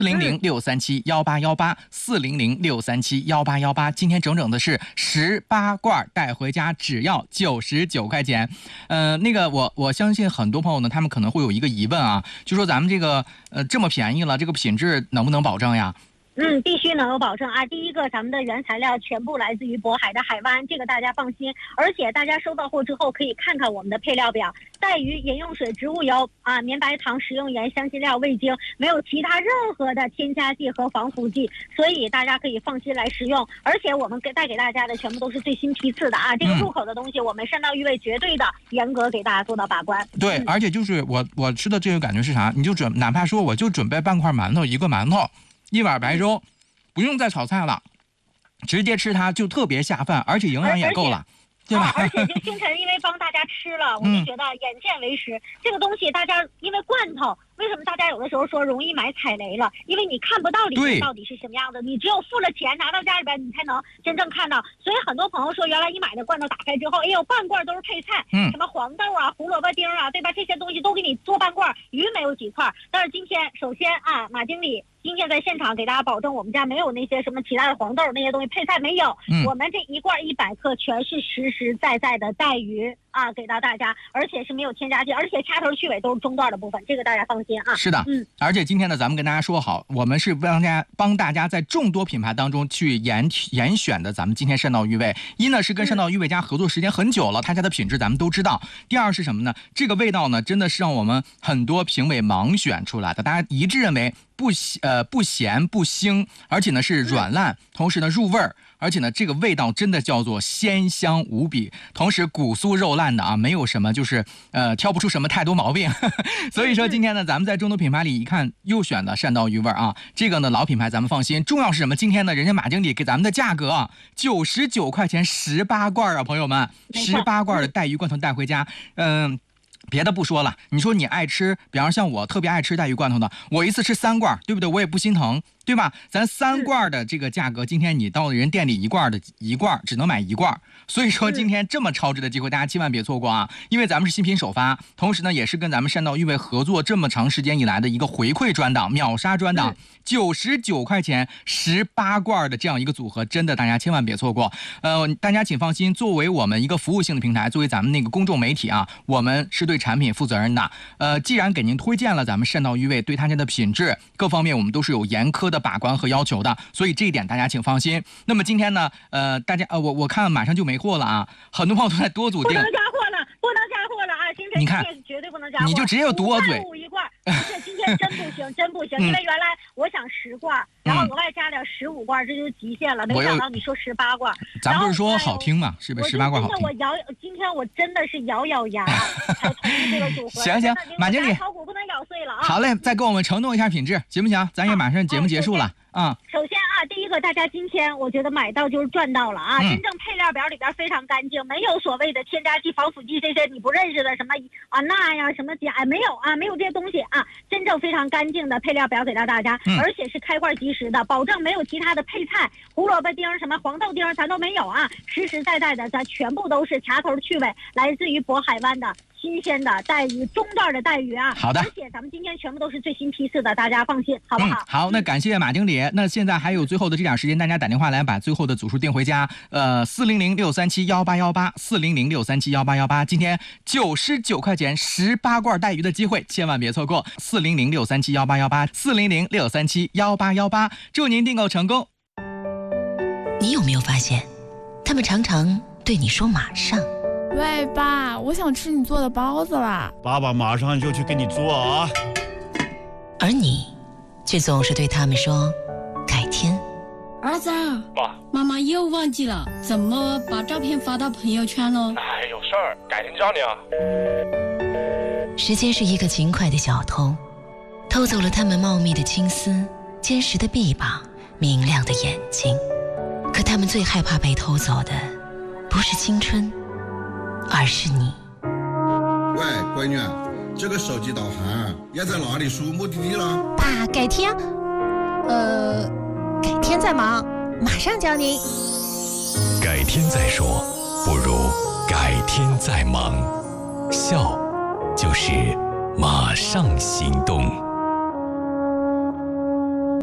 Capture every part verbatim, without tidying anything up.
零零六三七幺八幺八四零零六三七幺八幺八，今天整整的是十八罐带回家，只要九十九块钱。呃，那个我我相信很多朋友呢，他们可能会有一个疑问啊，就说咱们这个呃这么便宜了，这个品质能不能保证呀？ 嗯，必须能有保证啊！第一个，咱们的原材料全部来自于渤海的海湾，这个大家放心。而且大家收到货之后可以看看我们的配料表，带鱼、饮用水、植物油啊、绵白糖、食用盐、香辛料、味精，没有其他任何的添加剂和防腐剂，所以大家可以放心来食用。而且我们给带给大家的全部都是最新批次的啊，这个入口的东西，我们山道育味绝对的严格给大家做到把关。 对， 嗯、 而且就是我我吃的这个感觉是啥？你就准哪怕说我就准备半块馒头，一个馒头，一碗白粥。不用再炒菜了，直接吃它就特别下饭，而且营养也够了，对吧？ 啊、而且就星辰因为帮大家吃了，我就觉得眼见为实。嗯、这个东西大家因为罐头，为什么大家有的时候说容易买踩雷了？因为你看不到里面到底是什么样的，你只有付了钱拿到家里边，你才能真正看到。所以很多朋友说，原来你买的罐头打开之后，哎呦，半罐都是配菜，嗯，什么黄豆啊、胡萝卜丁啊，对吧？这些东西都给你做半罐，鱼没有几块。但是今天，首先啊，马经理。今天在现场给大家保证，我们家没有那些什么其他的黄豆那些东西配菜没有，嗯、我们这一罐一百克全是实实在在的带鱼啊，给到大家，而且是没有添加剂，而且掐头去尾都是中段的部分，这个大家放心啊。 是的，嗯，而且今天呢，咱们跟大家说好，我们是帮大家帮大家在众多品牌当中去严严选的，咱们今天山道育味，一呢是跟山道育味家合作时间很久了，他家的品质咱们都知道。第二是什么呢？这个味道呢，真的是让我们很多评委盲选出来的，大家一致认为。不呃不咸不腥，而且呢是软烂，同时呢入味儿，而且呢这个味道真的叫做鲜香无比，同时骨酥肉烂的啊，没有什么就是呃挑不出什么太多毛病。所以说今天呢，咱们在众多品牌里一看又选的山道育味啊，这个呢老品牌咱们放心。重要是什么？今天呢人家马经理给咱们的价格啊，九十九块钱十八罐啊，朋友们，十八罐的带鱼罐头带回家，嗯。别的不说了，你说你爱吃，比方像我特别爱吃带鱼罐头的，我一次吃三罐，对不对？我也不心疼，对吧？咱三罐的这个价格，今天你到人店里一罐的一罐只能买一罐，所以说今天这么超值的机会，大家千万别错过啊！因为咱们是新品首发，同时呢也是跟咱们山道育味合作这么长时间以来的一个回馈专档、秒杀专档，九十九块钱十八罐的这样一个组合，真的大家千万别错过。呃，大家请放心，作为我们一个服务性的平台，作为咱们那个公众媒体啊，我们是对产品负责任的。呃，既然给您推荐了咱们山道育味，对他家的品质各方面我们都是有严苛的把关和要求的，所以这一点大家请放心。那么今天呢，呃，大家呃，我我看马上就没货了啊，很多朋友都在多组订， 不能加货了，不能加货了啊！星辰， 你看绝对不能加货， 你就直接堵我嘴。 五一罐，而且今天真不行，真不行，因为原来我想十罐，然后额外加点十五罐，这就是极限了。没想到你说十八罐， 咱不是说好听嘛，是不是十八罐好听？ 我咬，今天我真的是咬咬牙才同意这个组合。 行行，马经理， 炒股不能咬碎了啊！ 好嘞，再跟我们承诺一下品质，行不行？咱也马上节目结束了。啊、 嗯，首先啊，第一个，大家今天我觉得买到就是赚到了啊！嗯、真正配料表里边非常干净，没有所谓的添加剂、防腐剂这些你不认识的什么啊钠呀、什么钾，哎，没有啊，没有这些东西啊！真正非常干净的配料表给到大家，嗯、而且是开罐即食的，保证没有其他的配菜、胡萝卜丁、什么黄豆丁，咱都没有啊！实实在在的，咱全部都是掐头去尾，来自于渤海湾的。新鲜的带鱼，中段的带鱼啊， 好的， 而且咱们今天全部都是最新批次的，大家放心，好不好？ 嗯、好，那感谢马经理。那现在还有最后的这点时间，大家打电话来把最后的组数订回家。呃，四零零六三七幺八幺八，四零零六三七幺八幺八，今天九十九块钱十八罐带鱼的机会，千万别错过。四零零六三七幺八幺八，四零零六三七幺八幺八，祝您订购成功。 你有没有发现，他们常常对你说马上？ 喂，爸，我想吃你做的包子啦！ 爸爸马上就去给你做啊！ 而你却总是对他们说改天。 儿子，爸，妈妈又忘记了怎么把照片发到朋友圈了。 哎，有事儿，改天教你啊。 时间是一个勤快的小偷，偷走了他们茂密的青丝、坚实的臂膀、明亮的眼睛。可他们最害怕被偷走的，不是青春，而是你。 喂，闺女，这个手机导航要在哪里输目的地了？ 爸，改天，呃，改天再忙，马上教您。 改天再说，不如改天再忙。笑，就是马上行动。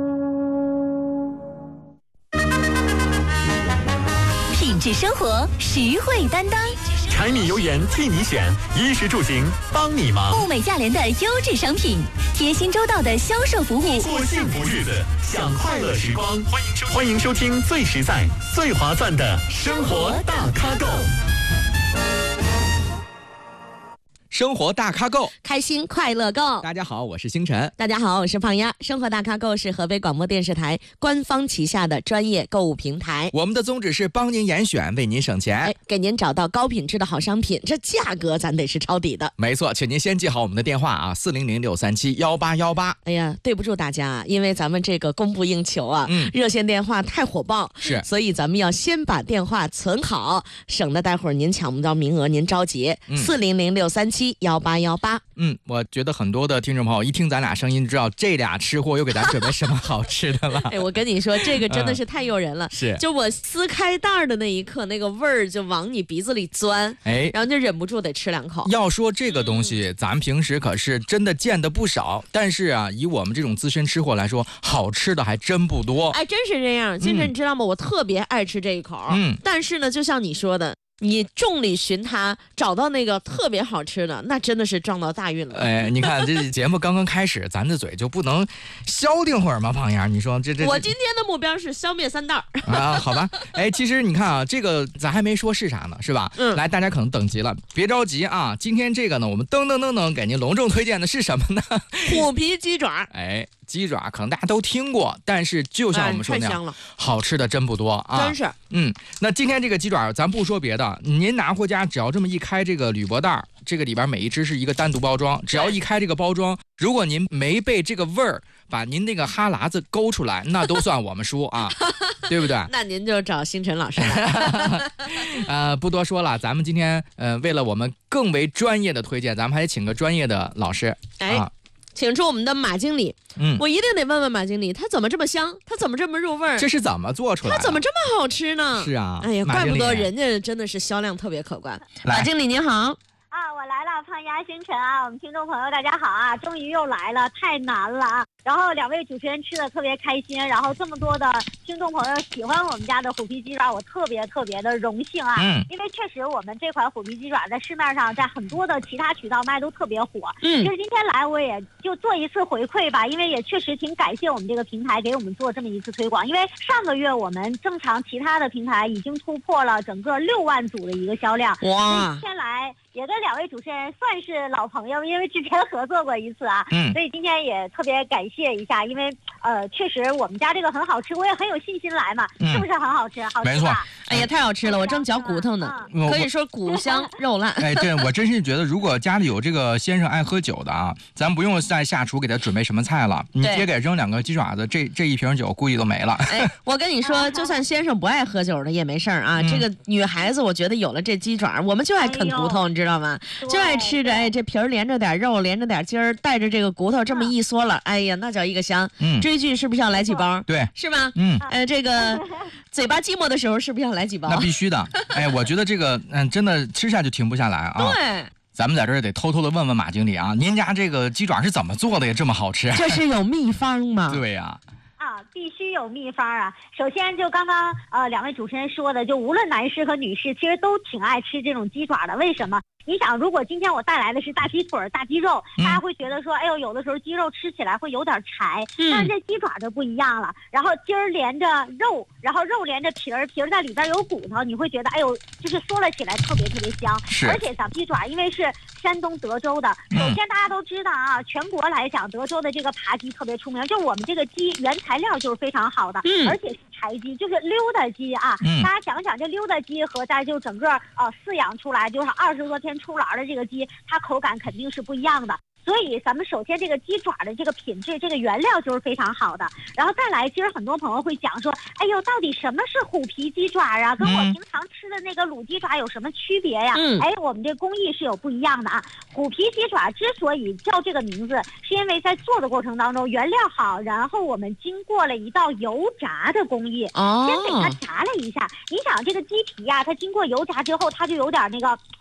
质生活，实惠担当。 柴米油盐替你选，衣食住行帮你忙。 物美价廉的优质商品，贴心周到的销售服务， 过幸福日子，享快乐时光。欢迎收欢迎收听最实在、最划算的生活大咖购。 生活大咖购， 开心快乐购。 大家好，我是星辰。 大家好，我是胖丫。生活大咖购是河北广播电视台官方旗下的专业购物平台。 我们的宗旨是帮您严选，为您省钱， 哎，给您找到高品质的好商品，这价格咱得是抄底的。 没错，请您先记好我们的电话啊，四零零六三七幺八幺八。 哎呀，对不住大家，因为咱们这个供不应求啊， 嗯， 热线电话太火爆， 是， 所以咱们要先把电话存好，省得待会儿您抢不到名额，您着急。四零零六三七幺八幺八。 嗯，我觉得很多的听众朋友一听咱俩声音，知道这俩吃货又给咱准备什么好吃的了。 哎，我跟你说，这个真的是太诱人了。 嗯、是， 就我撕开袋儿的那一刻，那个味儿就往你鼻子里钻， 哎， 然后就忍不住得吃两口。 要说这个东西，嗯、咱平时可是真的见得不少，但是啊，以我们这种资深吃货来说，好吃的还真不多。 哎，真是这样。金晨，你知道吗？我特别爱吃这一口。 嗯， 但是呢，就像你说的。你众里寻他，找到那个特别好吃的，那真的是撞到大运了。 哎，你看这节目刚刚开始，咱的嘴就不能消停会儿吗？胖丫，你说这这…… 我今天的目标是消灭三袋啊，好吧。哎，其实你看啊，这个咱还没说是啥呢，是吧？ 嗯。 来，大家可能等急了，别着急啊。今天这个呢，我们噔噔噔噔给您隆重推荐的是什么呢？ 虎皮鸡爪。 哎。鸡爪可能大家都听过，但是就像我们说那样，哎、好吃的真不多啊！ 真是， 嗯，那今天这个鸡爪，咱不说别的，您拿回家只要这么一开这个铝箔袋，这个里边每一只是一个单独包装，只要一开这个包装，如果您没被这个味儿把您那个哈喇子勾出来，那都算我们输啊，对不对？ 那您就找星辰老师了。 呃，不多说了，咱们今天呃，为了我们更为专业的推荐，咱们还得请个专业的老师。 哎。 啊请出我们的马经理， 嗯， 我一定得问问马经理，他怎么这么香？他怎么这么入味儿？ 这是怎么做出来的？ 他怎么这么好吃呢？ 是啊， 哎呀，怪不得人家真的是销量特别可观。 马经理您好。 啊，我来了，胖丫星辰啊，我们听众朋友大家好啊，终于又来了，太难了啊！然后两位主持人吃的特别开心，然后这么多的听众朋友喜欢我们家的虎皮鸡爪，我特别特别的荣幸啊！ 嗯， 因为确实我们这款虎皮鸡爪在市面上，在很多的其他渠道卖都特别火。 嗯， 就是今天来我也就做一次回馈吧，因为也确实挺感谢我们这个平台给我们做这么一次推广，因为上个月我们正常其他的平台已经突破了整个六万组的一个销量。 哇！ 今天来。也跟两位主持人算是老朋友，因为之前合作过一次啊， 嗯， 所以今天也特别感谢一下，因为呃，确实我们家这个很好吃，我也很有信心来嘛， 嗯、 是不是很好吃？好吃吧？ 没错， 哎呀，太好吃了，我正嚼骨头呢， 嗯、 可以说骨香肉烂。 哎，这我真是觉得，如果家里有这个先生爱喝酒的啊，咱不用再下厨给他准备什么菜了，你直接给扔两个鸡爪子，这这一瓶酒估计都没了。 哎，我跟你说，就算先生不爱喝酒的也没事儿啊、嗯，这个女孩子我觉得有了这鸡爪，我们就爱啃骨头，哎、你知道吗？就爱吃着，哎，这皮儿连着点肉，连着点筋儿，带着这个骨头这么一嗦了，哎呀，那叫一个香。 嗯， 追剧是不是要来几包？ 对， 是吧？ 嗯， 呃，这个嘴巴寂寞的时候是不是要来几包？ 那必须的。哎，我觉得这个嗯，真的吃下去停不下来啊。 对。 咱们在这儿得偷偷的问问马经理啊，您家这个鸡爪是怎么做的呀？这么好吃？ 这是有秘方吗？ 对呀、 啊。啊，必须有秘方啊！首先，就刚刚呃两位主持人说的，就无论男士和女士，其实都挺爱吃这种鸡爪的。为什么？你想，如果今天我带来的是大鸡腿、大鸡肉，大家会觉得说，哎呦，有的时候鸡肉吃起来会有点柴， 嗯、 但是这鸡爪就不一样了。然后筋儿连着肉，然后肉连着皮儿，皮儿在里边有骨头，你会觉得，哎呦，就是嗦了起来特别特别香。而且咱鸡爪因为是山东德州的，首先大家都知道啊，全国来讲，德州的这个扒鸡特别出名，就我们这个鸡原材料就是非常好的， 嗯、 而且是柴鸡，就是溜达鸡啊。 嗯、 大家想想，这溜达鸡和咱就整个呃饲养出来就是二十多天出栏的这个鸡，它口感肯定是不一样的。所以咱们首先这个鸡爪的这个品质，这个原料就是非常好的。然后再来，其实很多朋友会讲说，哎呦，到底什么是虎皮鸡爪啊？跟我平常吃的那个卤鸡爪有什么区别呀？ 嗯， 哎，我们这工艺是有不一样的啊。虎皮鸡爪之所以叫这个名字，是因为在做的过程当中原料好，然后我们经过了一道油炸的工艺， 哦， 先给它炸了一下。你想这个鸡皮呀、啊，它经过油炸之后，它就有点那个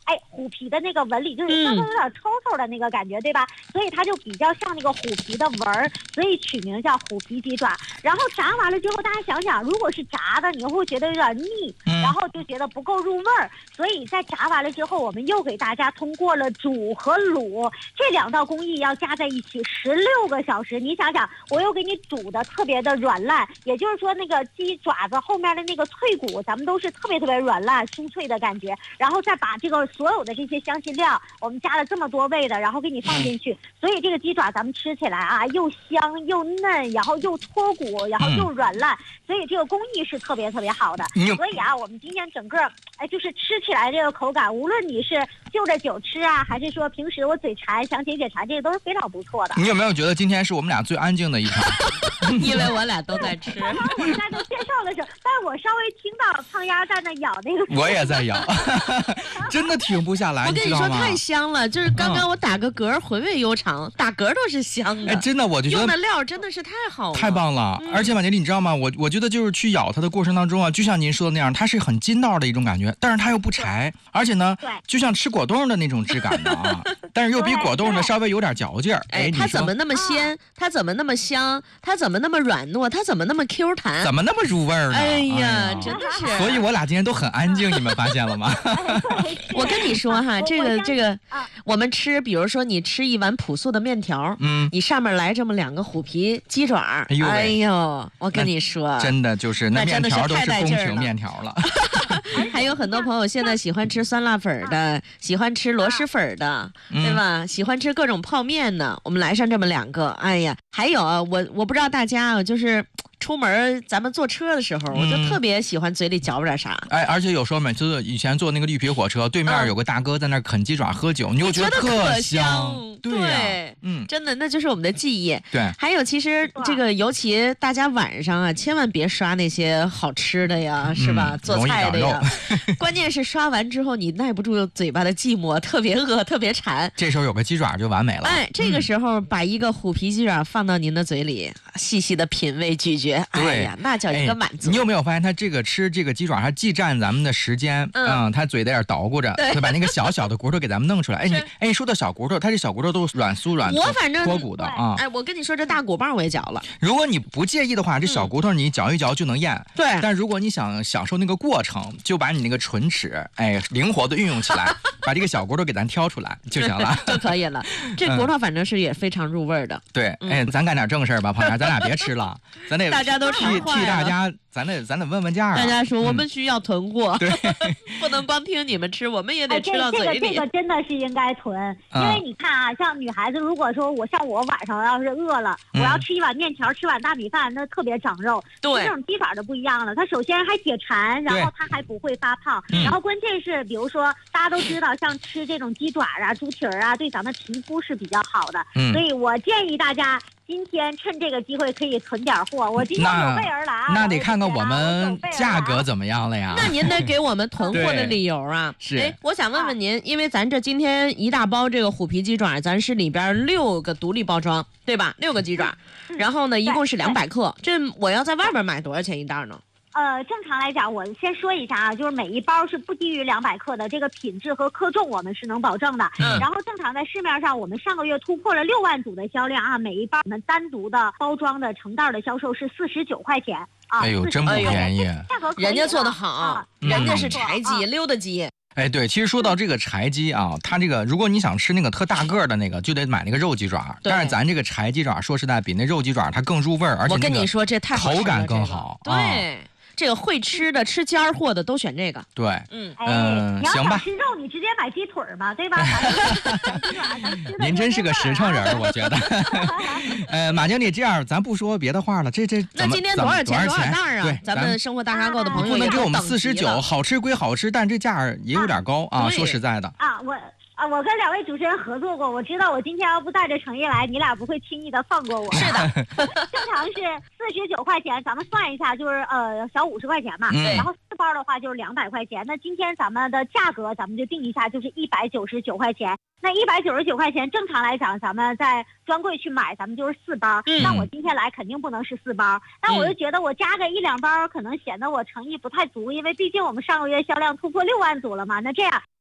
哎虎皮的那个纹理，就是稍微有点抽抽的那个感觉，对吧？所以它就比较像那个虎皮的纹儿，所以取名叫虎皮鸡爪。然后炸完了之后，大家想想，如果是炸的，你会觉得有点腻，然后就觉得不够入味儿。所以在炸完了之后，我们又给大家通过了煮和卤这两道工艺要加在一起十六个小时。你想想，我又给你煮的特别的软烂，也就是说那个鸡爪子后面的那个脆骨，咱们都是特别特别软烂酥脆的感觉。然后再把这个所有的这些香辛料，我们加了这么多味的，然后给你放进去，所以这个鸡爪咱们吃起来啊，又香又嫩，然后又脱骨，然后又软烂，所以这个工艺是特别特别好的。所以啊，我们今天整个哎，就是吃起来这个口感，无论你是就着酒吃啊，还是说平时我嘴馋想解解馋，这个都是非常不错的。 你有没有觉得今天是我们俩最安静的一场？ 因为我俩都在吃。 刚刚我们在做介绍的时候，但是我稍微听到胖丫在那咬那个， 我也在咬，真的停不下来。 我跟你说太香了，就是刚刚我打个嗝，回味悠长，打嗝都是香的。 哎，真的，我就觉得用的料真的是太好了， 太棒了。而且马经理，你知道吗？我我觉得就是去咬它的过程当中啊，就像您说的那样，它是很筋道的一种感觉，但是它又不柴，而且呢，就像吃果冻的那种质感的啊，但是又比果冻呢稍微有点嚼劲儿。 哎，它怎么那么鲜？它怎么那么香？它怎么那么软糯？它怎么那么 Q 弹？ 怎么那么入味儿呢？ 哎呀，真的是。 所以我俩今天都很安静，你们发现了吗？ 我跟你说哈，这个这个，我们吃，比如说你吃一碗朴素的面条，嗯，你上面来这么两个虎皮鸡爪，哎呦，哎呦，我跟你说， 真的就是那面条都是宫廷面条了。 还有很多朋友现在喜欢吃酸辣粉的，喜欢吃螺蛳粉的，对吧？喜欢吃各种泡面的，我们来上这么两个，哎呀，还有啊，我我不知道大家啊，就是出门咱们坐车的时候，我就特别喜欢嘴里嚼点啥。 哎，而且有时候每次以前坐那个绿皮火车，对面有个大哥在那啃鸡爪喝酒，你就觉得特香。 对，嗯，真的，那就是我们的记忆。 对， 还有其实这个，尤其大家晚上啊，千万别刷那些好吃的呀，是吧？做菜的呀，关键是刷完之后你耐不住嘴巴的寂寞，特别饿，特别馋。 这时候有个鸡爪就完美了。 哎，这个时候把一个虎皮鸡爪放到您的嘴里，细细的品味咀嚼，哎呀，那叫一个满足。 你有没有发现，他这个吃这个鸡爪，它既占咱们的时间，嗯，他嘴在这捣鼓着，对，把那个小小的骨头给咱们弄出来。哎，你哎，说到小骨头，它这小骨头都软酥软我反正脱骨的啊。 哎，我跟你说，这大骨棒我也嚼了。 如果你不介意的话，这小骨头你嚼一嚼就能咽。 对。 但如果你想享受那个过程，就把你那个唇齿，哎，灵活的运用起来，把这个小骨头给咱挑出来就行了， 就可以了。这骨头反正是也非常入味的。 对，哎，咱干点正事吧，胖丫，咱俩别吃了，咱得大家都替替大家。咱得咱得问问价啊！ 大家说我们需要囤货，对，不能光听你们吃，我们也得吃到嘴里。 这个这个真的是应该囤，因为你看啊，像女孩子，如果说我像我晚上要是饿了，我要吃一碗面条，吃碗大米饭，那特别长肉。 对， 这种鸡爪就不一样了，它首先还解馋，然后它还不会发胖，然后关键是，比如说大家都知道，像吃这种鸡爪啊、猪蹄儿啊，对咱们皮肤是比较好的，所以我建议大家。今天趁这个机会可以囤点货，我今天有备而来啊！ 那得看看我们价格怎么样了呀？ 那您得给我们囤货的理由啊！ 是， 哎，我想问问您，因为咱这今天一大包这个虎皮鸡爪，咱是里边六个独立包装，对吧？六个鸡爪，然后呢，一共是两百克。这我要在外边买多少钱一袋呢？ 呃，正常来讲，我先说一下啊，就是每一包是不低于两百克的，这个品质和克重我们是能保证的。嗯。然后正常在市面上，我们上个月突破了六万组的销量啊，每一包我们单独的包装的成袋的销售是四十九块钱啊。 哎呦，真不便宜！ 价格人家做的好，啊、人家是柴鸡、溜达鸡。 哎，对，其实说到这个柴鸡啊，它这个如果你想吃那个特大个的那个，就得买那个肉鸡爪。但是咱这个柴鸡爪，说实在比那肉鸡爪它更入味儿，而且我跟你说，这太口感更好。 对。啊这个会吃的、吃尖儿货的都选这个。 对， 嗯，哎， 行吧。 吃肉你直接买鸡腿嘛，对吧？ 您真是个实诚人，我觉得。呃，马经理，这样咱不说别的话了，这这那今天多少钱？多少袋啊？ 对， 咱们生活大咖购的朋友不能给我们四十九，好吃归好吃，但这价也有点高啊。说实在的啊，我。啊，我跟两位主持人合作过，我知道我今天要不带着诚意来，你俩不会轻易的放过我。 是的， 正常是四十九块钱，咱们算一下，就是呃小五十块钱嘛。 嗯。 然后四包的话就是两百块钱，那今天咱们的价格咱们就定一下，就是一百九十九块钱。那一百九十九块钱，正常来讲，咱们在专柜去买，咱们就是四包。嗯。那我今天来肯定不能是四包，但我就觉得我加个一两包，可能显得我诚意不太足，因为毕竟我们上个月销量突破六万组了嘛。那这样。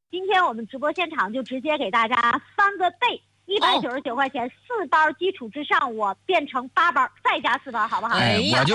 今天我们直播现场就直接给大家翻个倍，一百九十九块钱，四包基础之上，我变成八包，再加四包，好不好？ 哎，我就。